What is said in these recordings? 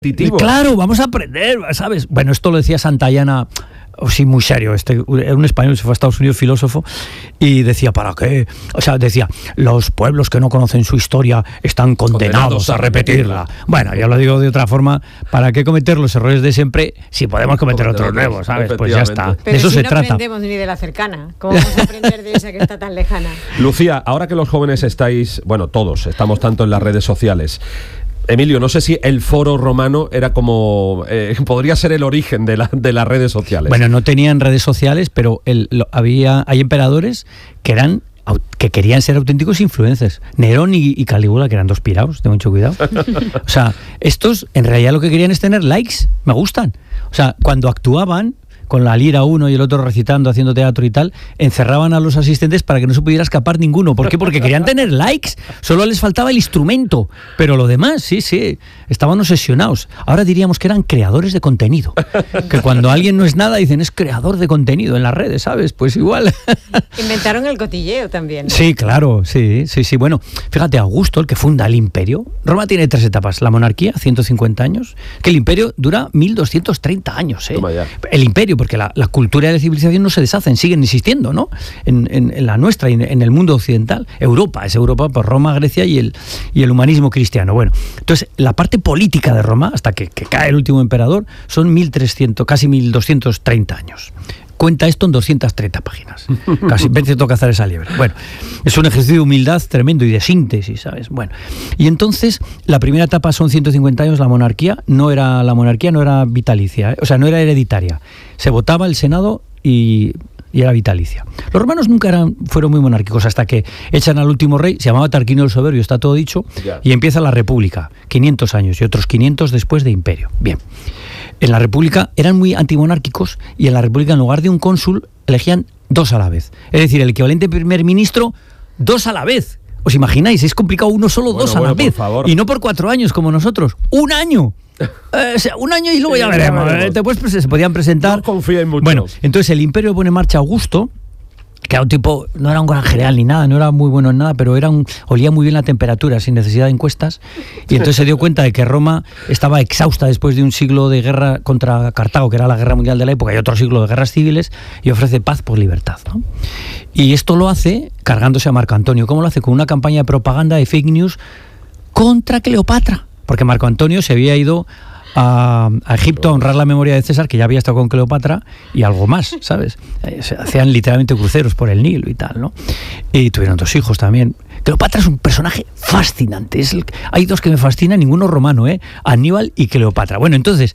Claro, vamos a aprender, ¿sabes? Bueno, esto lo decía Santayana, sí, muy serio, era un español, se fue a Estados Unidos, filósofo, y decía, ¿para qué? O sea, decía, los pueblos que no conocen su historia están condenados a repetirla. Bueno, yo lo digo de otra forma, ¿para qué cometer los errores de siempre si podemos cometer otros nuevos, ¿sabes? Pues ya está, pero de eso si se no trata. No aprendemos ni de la cercana, ¿cómo vamos a aprender de esa que está tan lejana? Lucía, ahora que los jóvenes estáis, bueno, todos, estamos tanto en las redes sociales, Emilio, no sé si el foro romano era como... podría ser el origen de las redes sociales. Bueno, no tenían redes sociales, pero hay emperadores que querían ser auténticos influencers. Nerón y Calígula, que eran dos piraos, ten mucho cuidado. O sea, estos en realidad lo que querían es tener likes, me gustan. O sea, cuando actuaban con la lira uno y el otro recitando, haciendo teatro y tal, encerraban a los asistentes para que no se pudiera escapar ninguno. ¿Por qué? Porque querían tener likes, solo les faltaba el instrumento, pero lo demás, sí, estaban obsesionados. Ahora diríamos que eran creadores de contenido, que cuando alguien no es nada dicen es creador de contenido en las redes, ¿sabes? Pues igual. Inventaron el cotilleo también, ¿no? Sí, claro, sí. Bueno, fíjate, Augusto, el que funda el imperio, Roma tiene 3 etapas, la monarquía, 150 años, que el imperio dura 1230 años, el imperio, porque la cultura y la civilización no se deshacen, siguen existiendo, ¿no? En la nuestra y en el mundo occidental. Europa por Roma, Grecia y el humanismo cristiano. Bueno, entonces la parte política de Roma, hasta que cae el último emperador, son 1300, casi 1230 años. Cuenta esto en 230 páginas. Casi te toca hacer esa liebre. Bueno, es un ejercicio de humildad tremendo y de síntesis, ¿sabes? Bueno, y entonces la primera etapa son 150 años, la monarquía no era vitalicia, o sea, no era hereditaria. Se votaba el Senado y era vitalicia. Los romanos nunca fueron muy monárquicos hasta que echan al último rey, se llamaba Tarquinio el Soberbio, está todo dicho, y empieza la República, 500 años y otros 500 después de imperio. Bien. En la República eran muy antimonárquicos y en la República en lugar de un cónsul elegían 2 a la vez. Es decir, el equivalente primer ministro, 2 a la vez. ¿Os imagináis? Es complicado uno solo, 2 a la vez. Y no por 4 años como nosotros. ¡1 año! O sea, 1 año y luego ya veremos. Después se podían presentar. No confíen mucho. Bueno, entonces el imperio pone en marcha Augusto, que era un tipo, no era un gran general ni nada, no era muy bueno en nada, pero olía muy bien la temperatura, sin necesidad de encuestas, y entonces se dio cuenta de que Roma estaba exhausta después de un siglo de guerra contra Cartago, que era la guerra mundial de la época, y otro siglo de guerras civiles, y ofrece paz por libertad, ¿no? Y esto lo hace cargándose a Marco Antonio. ¿Cómo lo hace? Con una campaña de propaganda, de fake news, contra Cleopatra, porque Marco Antonio se había ido a Egipto a honrar la memoria de César, que ya había estado con Cleopatra, y algo más, ¿sabes? Se hacían literalmente cruceros por el Nilo y tal, ¿no? Y tuvieron 2 hijos también. Cleopatra es un personaje fascinante. Hay 2 que me fascinan, ninguno romano, Aníbal y Cleopatra. Bueno, entonces,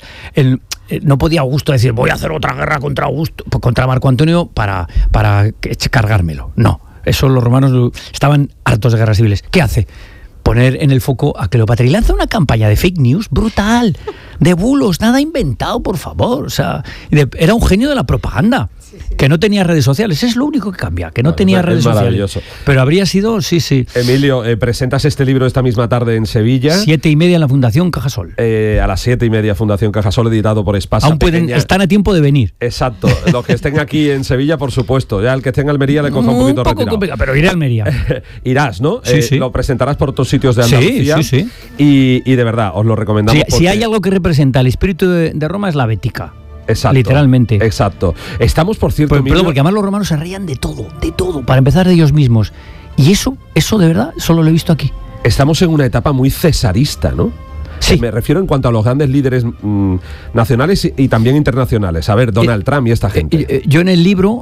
no podía Augusto decir, voy a hacer otra guerra contra Marco Antonio para cargármelo. No, eso los romanos estaban hartos de guerras civiles. ¿Qué hace? Poner en el foco a Cleopatra y lanza una campaña de fake news brutal, de bulos, nada inventado, por favor. O sea, era un genio de la propaganda, que no tenía redes sociales. Es lo único que cambia, que no tenía redes sociales. Pero habría sido, sí. Emilio, presentas este libro esta misma tarde en Sevilla. 7:30 en la Fundación Cajasol. A las 7:30 Fundación Cajasol, editado por Espasa. Aún están a tiempo de venir. Exacto. Los que estén aquí en Sevilla, por supuesto. Ya el que esté en Almería le coja un poquito retirado. Complicado, pero iré a Almería. Irás, ¿no? Sí. Lo presentarás por otros sitios de Andalucía. Sí. Y de verdad, os lo recomendamos. Si hay algo que representa el espíritu de Roma es la bética. Exacto, literalmente. Exacto. Estamos, por cierto, Perdón, porque además los romanos se reían de todo, para empezar de ellos mismos. Y eso de verdad solo lo he visto aquí. Estamos en una etapa muy cesarista, ¿no? Sí. Me refiero en cuanto a los grandes líderes nacionales y también internacionales. A ver, Donald Trump y esta gente. Yo en el libro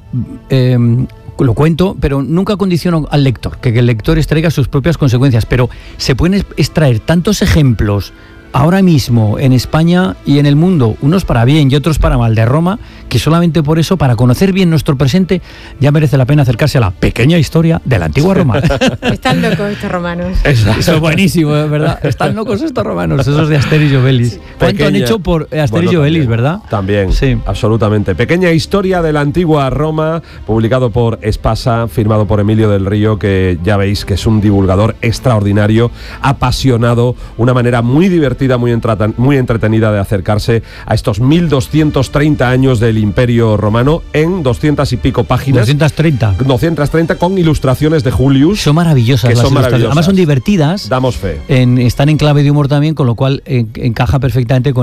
lo cuento, pero nunca condiciono al lector, que el lector extraiga sus propias consecuencias. Pero se pueden extraer tantos ejemplos ahora mismo en España y en el mundo, unos para bien y otros para mal de Roma, que solamente por eso, para conocer bien nuestro presente, ya merece la pena acercarse a la pequeña historia de la antigua Roma. Están locos estos romanos. Eso es buenísimo, ¿verdad? Están locos estos romanos, esos de Asterix y Obelix. ¿Cuánto han hecho por Asterix y Obelix, verdad? También, sí. Absolutamente. Pequeña historia de la antigua Roma, publicado por Espasa, firmado por Emilio del Río, que ya veis que es un divulgador extraordinario, apasionado, una manera muy divertida, muy entretenida de acercarse a estos 1230 años del Imperio Romano en 200 y pico páginas. 230 con ilustraciones de Julius. Son maravillosas las ilustraciones. Además son divertidas. Damos fe. Están en clave de humor también, con lo cual encaja perfectamente directamente con